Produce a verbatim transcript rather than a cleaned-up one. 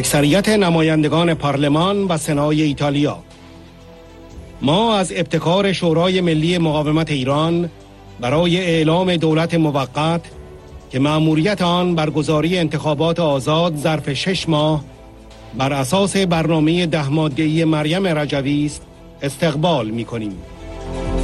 اکثریت نمایندگان پارلمان و سنای ایتالیا. ما از ابتکار شورای ملی مقاومت ایران برای اعلام دولت موقت که مأموریت آن برگزاری انتخابات آزاد ظرف شش ماه بر اساس برنامه ده ماده‌ای مریم رجوی است استقبال می‌کنیم.